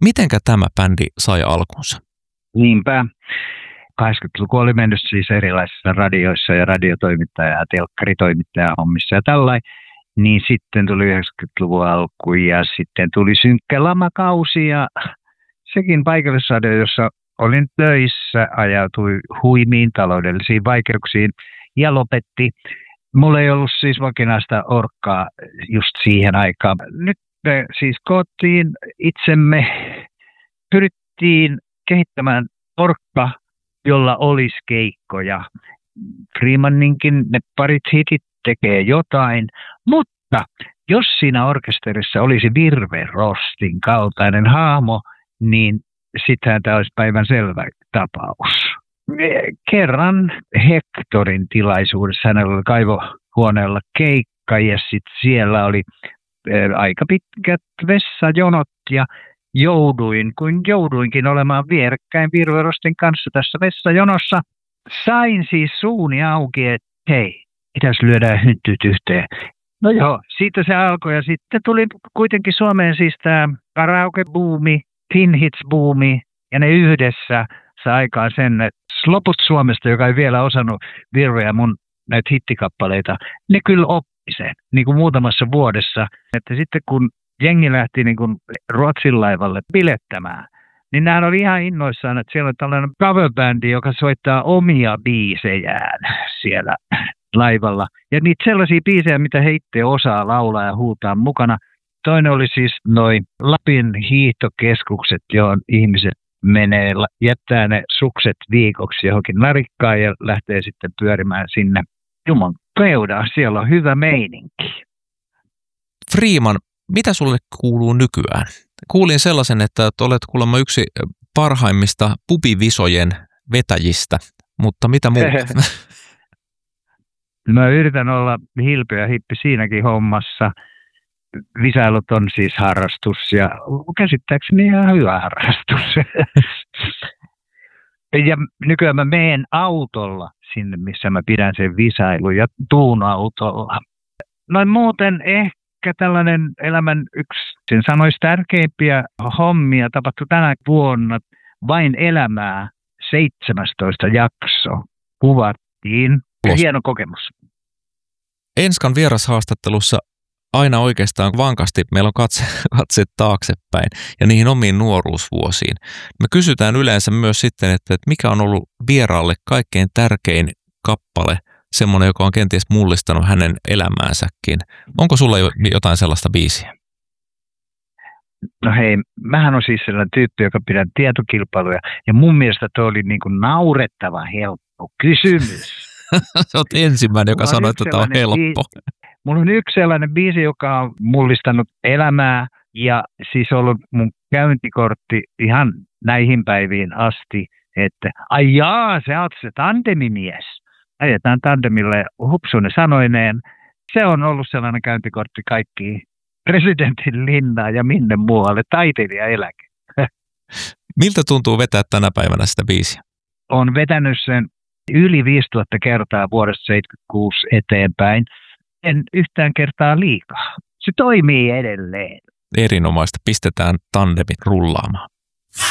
Mitenkä tämä bändi sai alkunsa? Niinpä. 80-luku oli mennyt siis erilaisissa radioissa ja radiotoimittaja ja telkkaritoimittaja hommissa ja tällainen. Niin sitten tuli 90-luvun alku ja sitten tuli synkkä lamakausi ja sekin paikallisradio, jossa olin töissä, ajautui huimiin taloudellisiin vaikeuksiin ja lopetti. Mulla ei ollut siis vakinaista orkkaa just siihen aikaan. Nyt me siis koottiin itsemme, pyrittiin kehittämään orkka, jolla olisi keikkoja. Freemanninkin ne parit hitit tekee jotain, mutta jos siinä orkesterissa olisi Virve Rostin kaltainen hahmo, niin sittenhän tämä olisi päivän selvä tapaus. Kerran Hectorin tilaisuudessa hänellä oli kaivohuoneella keikka ja sitten siellä oli aika pitkät vessajonot ja jouduinkin olemaan vierekkäin Virve Rostin kanssa tässä vessajonossa. Sain siis suuni auki, että hei, pitäisi lyödä hyntyt yhteen. No joo, siitä se alkoi ja sitten tuli kuitenkin Suomeen siis tämä karaoke-buumi, Thin Hits-buumi ja ne yhdessä sai aikaan sen, että loput Suomesta, joka ei vielä osannut Virveä mun näitä hittikappaleita, ne kyllä oppi sen niin kuin muutamassa vuodessa. Että sitten kun jengi lähti niin kuin Ruotsin laivalle bilettämään, niin nämä oli ihan innoissaan, että siellä on tällainen coverbändi, joka soittaa omia biisejään siellä laivalla. Ja niitä sellaisia biisejä, mitä he itse osaa laulaa ja huutaa mukana. Toinen oli siis noin Lapin hiihtokeskukset, johon ihmiset menee, jättää ne sukset viikoksi johonkin narikkaan ja lähtee sitten pyörimään sinne Jumon peudaan. Siellä on hyvä meininki. Freeman, mitä sulle kuuluu nykyään? Kuulin sellaisen, että olet kuulemma yksi parhaimmista pubivisojen vetäjistä, mutta mitä muuta? Mä yritän olla hilpeä hippi siinäkin hommassa. Visailut on siis harrastus ja käsittääkseni ihan hyvä harrastus. Ja nykyään mä menen autolla sinne, missä mä pidän sen visailun ja tuun autolla. Noin muuten ehkä tällainen elämän yksi, sen sanoisi tärkeimpiä hommia tapahtui tänä vuonna. Vain elämää 17 jakso kuvattiin. Hieno kokemus. Enskan vierashaastattelussa aina oikeastaan vankasti meillä on katseet taaksepäin ja niihin omiin nuoruusvuosiin. Me kysytään yleensä myös sitten, että mikä on ollut vieraalle kaikkein tärkein kappale, semmoinen, joka on kenties mullistanut hänen elämäänsäkin. Onko sulla jotain sellaista biisiä? No hei, mähän on siis sellainen tyyppi, joka pidän tietokilpailuja ja mun mielestä tuo oli niin kuin naurettava helppo kysymys. Sä oot ensimmäinen, joka sanoi, että tämä on helppo. Mulla on yksi sellainen biisi, joka on mullistanut elämää ja siis ollut mun käyntikortti ihan näihin päiviin asti, että ai jaa, sä oot se tandemimies. Ajetaan tandemille hupsunen sanoineen. Se on ollut sellainen käyntikortti kaikkiin presidentin linnaa ja minne muualle, taiteilijaeläke. Miltä tuntuu vetää tänä päivänä sitä biisiä? Olen vetänyt sen yli 5000 kertaa vuodesta 1976 eteenpäin. En yhtään kertaa liikaa. Se toimii edelleen. Erinomaista. Pistetään tandemit rullaamaan.